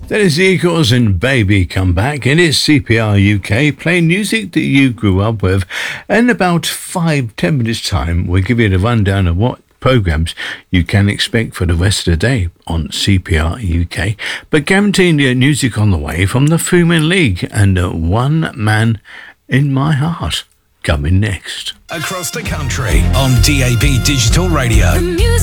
That is the Eagles and Baby Come Back. It is CPR UK, playing music that you grew up with. In about 5-10 minutes time, we'll give you the rundown of what programs you can expect for the rest of the day on CPR UK. But guaranteeing the music on the way from the Fumin League and One Man in My Heart coming next. Across the country on DAB Digital Radio.